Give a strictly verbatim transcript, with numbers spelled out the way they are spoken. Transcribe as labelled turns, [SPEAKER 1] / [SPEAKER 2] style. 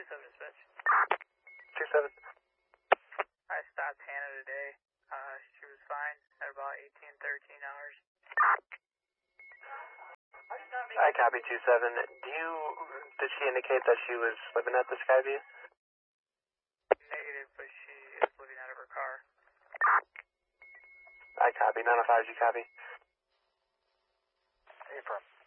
[SPEAKER 1] two seven dispatch.
[SPEAKER 2] two seven.
[SPEAKER 1] I stopped Hannah today. Uh, she was fine at about eighteen, thirteen hours.
[SPEAKER 2] I copy two seven. Do you, did she indicate that she was living at the Skyview?
[SPEAKER 1] Negative, but she is living out of her car.
[SPEAKER 2] I copy. nine oh five, you copy?
[SPEAKER 3] Affirm.